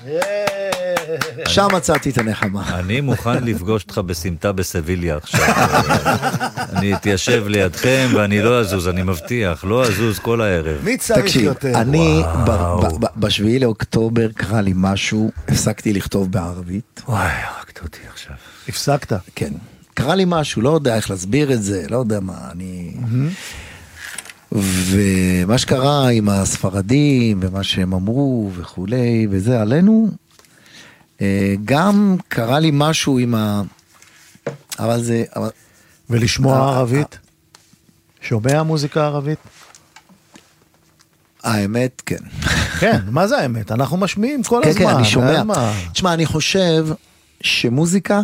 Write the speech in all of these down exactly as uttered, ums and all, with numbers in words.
שם מצאתי את הנחמה. אני מוכן לפגוש אותך בסמטה בסביליה עכשיו. אני אתיישב לידכם ואני לא אזוז, אני מבטיח, לא אזוז כל הערב. מי צריך יותר? תקשיב, אני בשביעי לאוקטובר קרה לי משהו, הפסקתי לכתוב בערבית. וואי, הרגת אותי עכשיו. הפסקת? כן. קרה לי משהו, לא יודע איך להסביר את זה, לא יודע מה, אני... ומה שקרה עם הספרדים, ומה שהם אמרו וכולי, וזה עלינו, גם קרה לי משהו עם ה... אבל זה... ולשמוע ערבית? שומע מוזיקה ערבית? האמת, כן. כן, מה זה האמת? אנחנו משמיעים כל הזמן. כן, כן, אני שומע. תשמע, אני חושב שמוזיקה...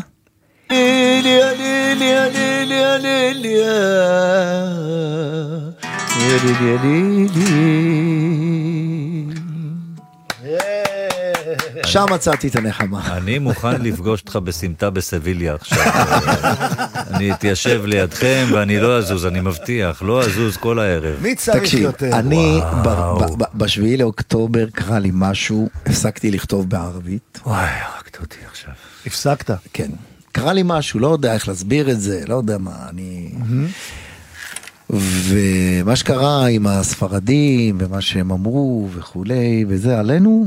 שם מצאתי את הנחמה. אני מוכן לפגוש אותך בסמטה בסביליה עכשיו. אני אתיישב לידכם ואני לא אזוז, אני מבטיח, לא אזוז כל הערב. מי צריך יותר? תקשיב, אני בשביעי לאוקטובר קרה לי משהו, הפסקתי לכתוב בערבית. וואי, הרגת אותי עכשיו. הפסקת? כן. קרה לי משהו, לא יודע איך להסביר את זה, לא יודע מה, אני... ומה שקרה עם הספרדים, ומה שהם אמרו וכולי, וזה עלינו,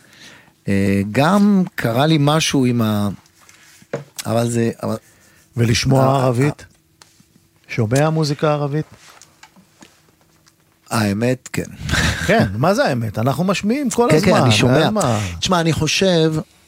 גם קרה לי משהו עם ה... אבל זה... ולשמוע ערבית? שומע מוזיקה ערבית? האמת, כן. כן, מה זה האמת? אנחנו משמיעים כל הזמן. כן, כן, אני שומע. תשמע, אני חושב